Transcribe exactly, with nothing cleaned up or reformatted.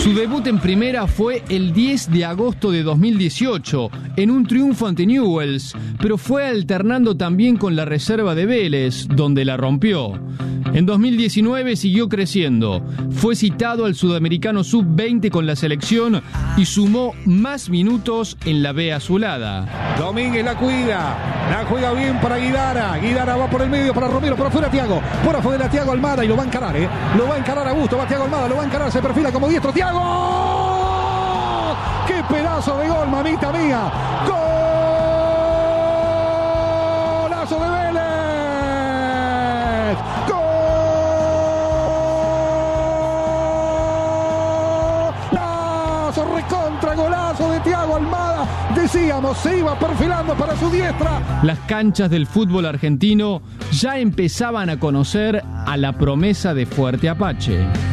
Su debut en primera fue el diez de agosto de dos mil dieciocho, en un triunfo ante Newell's, pero fue alternando también con la reserva de Vélez, donde la rompió. En dos mil diecinueve siguió creciendo, fue citado al Sudamericano sub veinte con la selección y sumó más minutos en la B azulada. Domínguez la cuida, la juega bien para Guidara, Guidara va por el medio para Romero, por afuera Thiago, por afuera Thiago Almada y lo va a encarar, ¿eh? Lo va a encarar a gusto, va Thiago Almada, lo va a encarar, se perfila como diestro, ¡Thiago! ¡Qué pedazo de gol, mamita mía! ¡Golazo de Vélez! ¡Golazo, recontra golazo de Thiago Almada! Decíamos, se iba perfilando para su diestra. Las canchas del fútbol argentino ya empezaban a conocer a la promesa de Fuerte Apache.